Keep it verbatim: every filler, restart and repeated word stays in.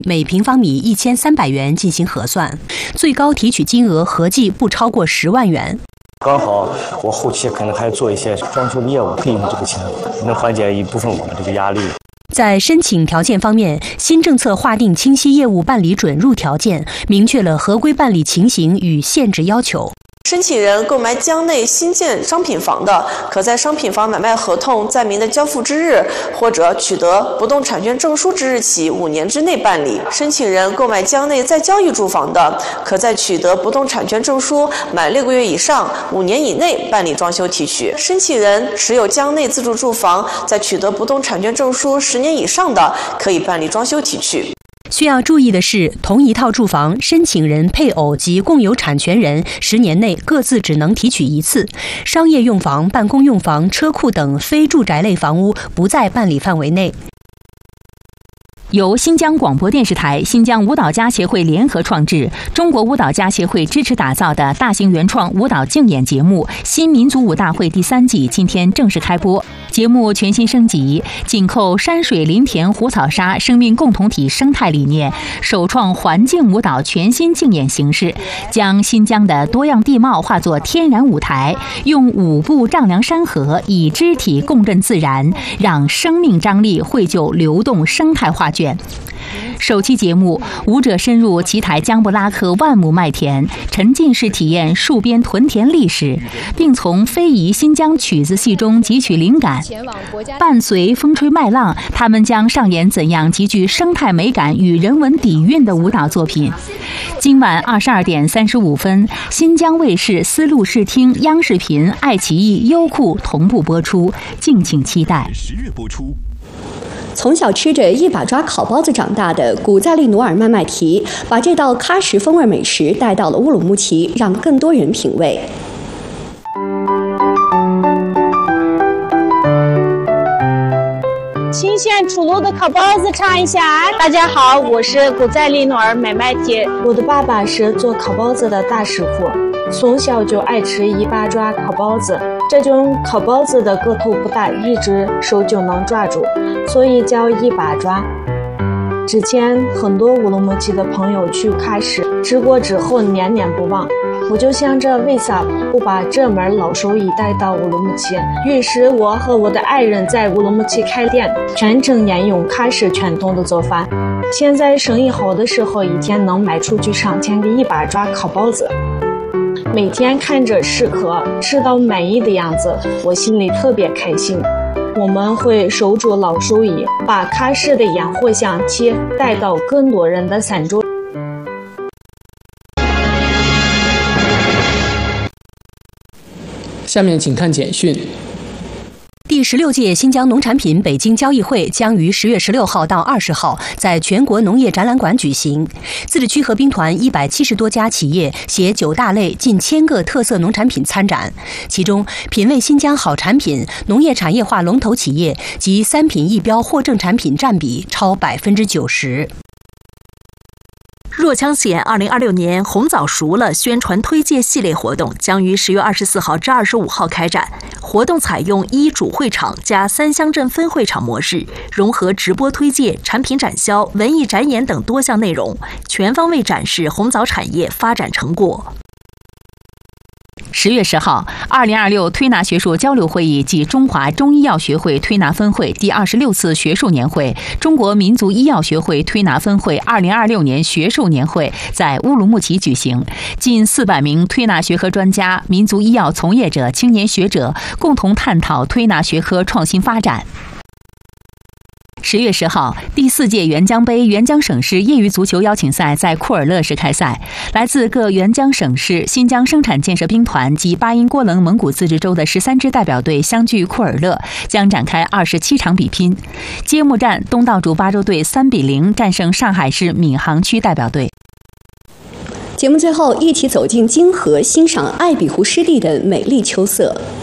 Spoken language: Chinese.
每平方米一千三百元进行核算，最高提取金额合计不超过十万元。 刚好我后期可能还做一些装修的业务，可以用这个钱，能缓解一部分我的这个压力。 在申请条件方面，新政策划定清晰业务办理准入条件，明确了合规办理情形与限制要求。 申请人购买江内新建商品房的，可在商品房买卖合同载明的交付之日或者取得不动产权证书之日起五年之内办理。申请人购买江内再交易住房的，可在取得不动产权证书满六个月以上五年以内办理装修提取。申请人持有江内自住住房，在取得不动产权证书十年以上的，可以办理装修提取。 需要注意的是，同一套住房，申请人、配偶及共有产权人十年内各自只能提取一次。商业用房、办公用房、车库等非住宅类房屋不在办理范围内。 由新疆广播电视台、新疆舞蹈家协会联合创制，中国舞蹈家协会支持打造的大型原创舞蹈竞演节目《新民族舞大会》第三季今天正式开播。节目全新升级，紧扣山水林田湖草沙生命共同体生态理念，首创环境舞蹈全新竞演形式，将新疆的多样地貌化作天然舞台，用舞步丈量山河，以肢体共振自然，让生命张力绘就流动生态画卷。首期节目，舞者深入奇台江布拉克万亩麦田，沉浸式体验戍边屯田历史，并从非遗新疆曲子戏中汲取灵感。伴随风吹麦浪，他们将上演怎样极具生态美感与人文底蕴的舞蹈作品。今晚二十二点三十五分，新疆卫视、丝路视听、央视频、爱奇艺、优酷同步播出，敬请期待。 十月播出。 从小吃着一把抓烤包子长大的古再利努尔麦麦提，把这道喀什风味美食带到了乌鲁木齐，让更多人品味。 新鲜出炉的烤包子尝一下。大家好，我是古再利努尔麦麦提，我的爸爸是做烤包子的大师傅，从小就爱吃一把抓烤包子。这种烤包子的个头不大，一只手就能抓住，所以叫一把抓。之前很多乌鲁木齐的朋友去喀什吃过之后念念不忘，我就想着为啥不把这门老手艺带到乌鲁木齐，于是我和我的爱人在乌鲁木齐开店，全程沿用喀什传统的做法。现在生意好的时候，一天能卖出去上千个一把抓烤包子。每天看着食客吃到满意的样子，我心里特别开心。我们会守住老手艺，把喀什的烟火香气带到更多人的餐桌。 下面请看简讯。 第十六届新疆农产品北京交易会将于十月十六号到二十号在全国农业展览馆举行。自治区合兵团一百七十多家企业携九大类近千个特色农产品参展，其中品味新疆好产品、农业产业化龙头企业及三品一标获证产品占比超百分之九十。 若羌县二零二六年红枣熟了宣传推介系列活动将于十月二十四号至二十五号开展。活动采用一主会场加三乡镇分会场模式，融合直播推介、产品展销、文艺展演等多项内容，全方位展示红枣产业发展成果。 十月十号，二零二六推拿学术交流会议暨中华中医药学会推拿分会第二十六次学术年会、中国民族医药学会推拿分会二零二六年学术年会在乌鲁木齐举行，近四百名推拿学科专家、民族医药从业者、青年学者共同探讨推拿学科创新发展。十月十号，第四届沅江杯沅江省市业余足球邀请赛在库尔勒市开赛，来自各沅江省市、新疆生产建设兵团及巴音郭楞蒙古自治州的十三支代表队相聚库尔勒，将展开二十七场比拼。揭幕战，东道主巴州队三比零战胜上海市闵行区代表队。 节目最后，一起走进金河，欣赏艾比湖湿地的美丽秋色。